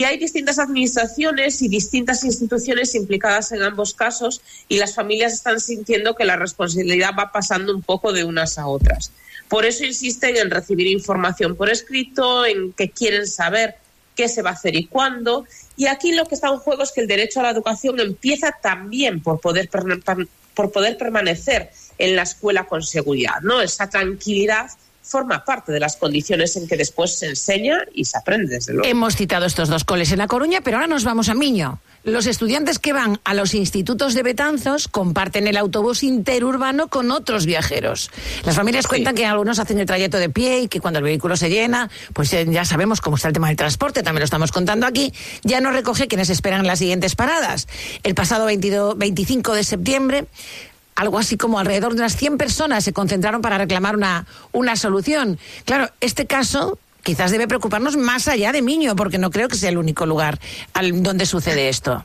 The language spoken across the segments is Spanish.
hay distintas administraciones y distintas instituciones implicadas en ambos casos, y las familias están sintiendo que la responsabilidad va pasando un poco de unas a otras. Por eso insisten en recibir información por escrito, en que quieren saber qué se va a hacer y cuándo. Y aquí lo que está en juego es que el derecho a la educación empieza también por poder permanecer en la escuela con seguridad, ¿no? Esa tranquilidad forma parte de las condiciones en que después se enseña y se aprende, desde luego. Hemos citado estos dos coles en A Coruña, pero ahora nos vamos a Miño. Los estudiantes que van a los institutos de Betanzos comparten el autobús interurbano con otros viajeros. Las familias cuentan que algunos hacen el trayecto de pie y que cuando el vehículo se llena, pues ya sabemos cómo está el tema del transporte, también lo estamos contando aquí, ya no recoge quienes esperan las siguientes paradas. El pasado 25 de septiembre... algo así como alrededor de unas 100 personas se concentraron para reclamar una solución. Claro, este caso quizás debe preocuparnos más allá de Miño, porque no creo que sea el único lugar donde sucede esto.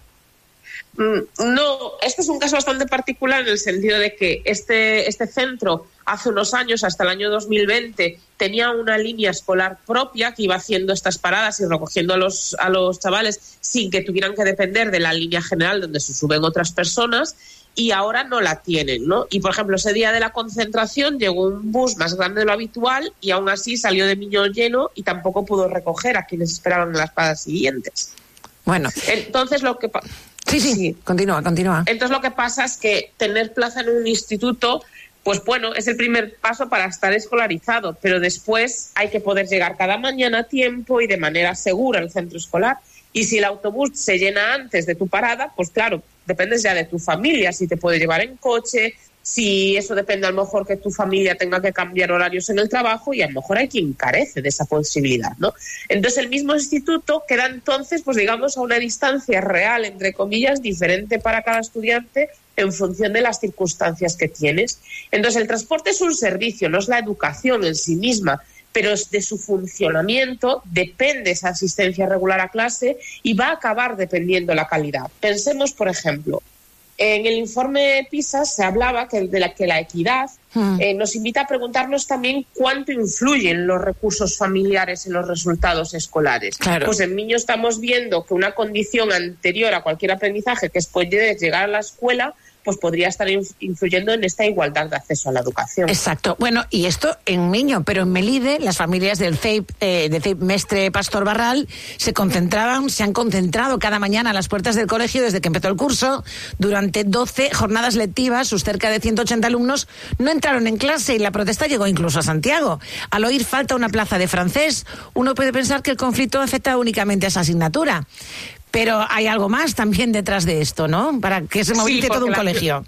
No, este es un caso bastante particular en el sentido de que este centro hace unos años, hasta el año 2020, tenía una línea escolar propia que iba haciendo estas paradas y recogiendo a los chavales sin que tuvieran que depender de la línea general donde se suben otras personas, y ahora no la tienen, ¿no? Y, por ejemplo, ese día de la concentración llegó un bus más grande de lo habitual y aún así salió de Miño lleno y tampoco pudo recoger a quienes esperaban en las paradas siguientes. Bueno. Entonces, lo que... Sí, continúa. Entonces, lo que pasa es que tener plaza en un instituto, pues bueno, es el primer paso para estar escolarizado, pero después hay que poder llegar cada mañana a tiempo y de manera segura al centro escolar. Y si el autobús se llena antes de tu parada, pues claro, dependes ya de tu familia, si te puede llevar en coche, si eso depende a lo mejor que tu familia tenga que cambiar horarios en el trabajo, y a lo mejor hay quien carece de esa posibilidad, ¿no? Entonces el mismo instituto queda entonces, pues digamos, a una distancia real, entre comillas, diferente para cada estudiante en función de las circunstancias que tienes. Entonces el transporte es un servicio, no es la educación en sí misma, pero de su funcionamiento depende esa asistencia regular a clase y va a acabar dependiendo la calidad. Pensemos, por ejemplo, en el informe PISA se hablaba que la equidad nos invita a preguntarnos también cuánto influyen los recursos familiares en los resultados escolares. Claro. Pues en Miño estamos viendo que una condición anterior a cualquier aprendizaje, que es poder llegar a la escuela, pues podría estar influyendo en esta igualdad de acceso a la educación. Exacto. Bueno, y esto en Miño, pero en Melide, las familias del CEIP Mestre Pastor Barral se han concentrado cada mañana a las puertas del colegio desde que empezó el curso. Durante 12 jornadas lectivas, sus cerca de 180 alumnos no entraron en clase y la protesta llegó incluso a Santiago. Al oír falta una plaza de francés, uno puede pensar que el conflicto afecta únicamente a esa asignatura. Pero hay algo más también detrás de esto, ¿no? Para que se movilice todo un colegio.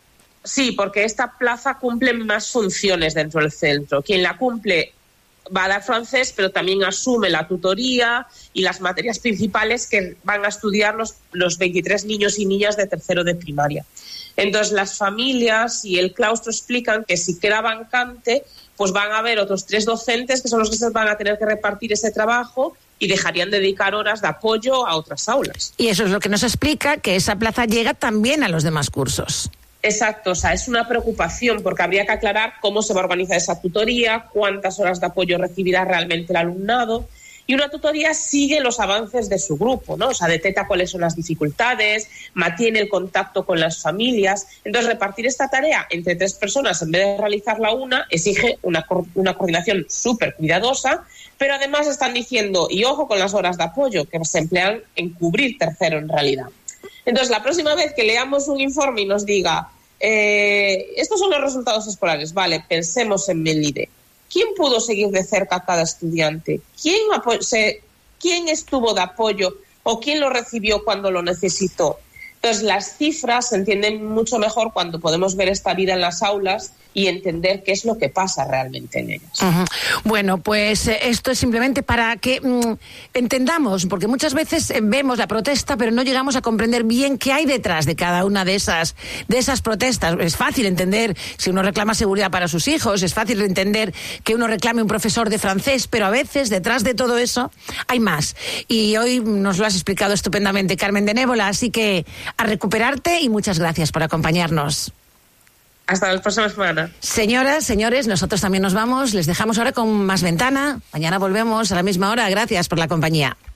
Sí, porque esta plaza cumple más funciones dentro del centro. Quien la cumple va a dar francés, pero también asume la tutoría y las materias principales que van a estudiar los 23 niños y niñas de tercero de primaria. Entonces, las familias y el claustro explican que si queda vacante, pues van a haber otros 3 docentes que son los que se van a tener que repartir ese trabajo y dejarían de dedicar horas de apoyo a otras aulas. Y eso es lo que nos explica que esa plaza llega también a los demás cursos. Exacto, o sea, es una preocupación porque habría que aclarar cómo se va a organizar esa tutoría, cuántas horas de apoyo recibirá realmente el alumnado. Y una tutoría sigue los avances de su grupo, ¿no? O sea, detecta cuáles son las dificultades, mantiene el contacto con las familias. Entonces, repartir esta tarea entre 3 personas en vez de realizarla una exige una coordinación súper cuidadosa, pero además están diciendo, y ojo con las horas de apoyo, que se emplean en cubrir tercero en realidad. Entonces, la próxima vez que leamos un informe y nos diga, estos son los resultados escolares, vale, pensemos en Melide. ¿Quién pudo seguir de cerca a cada estudiante? ¿Quién estuvo de apoyo o quién lo recibió cuando lo necesitó? Entonces, las cifras se entienden mucho mejor cuando podemos ver esta vida en las aulas y entender qué es lo que pasa realmente en ellas. Uh-huh. Bueno, pues esto es simplemente para que entendamos, porque muchas veces vemos la protesta, pero no llegamos a comprender bien qué hay detrás de cada una de esas protestas. Es fácil entender si uno reclama seguridad para sus hijos, es fácil entender que uno reclame un profesor de francés, pero a veces detrás de todo eso hay más. Y hoy nos lo has explicado estupendamente, Carmen de Névola, así que a recuperarte y muchas gracias por acompañarnos. Hasta la próxima semana. Señoras, señores, nosotros también nos vamos. Les dejamos ahora con Más Ventana. Mañana volvemos a la misma hora. Gracias por la compañía.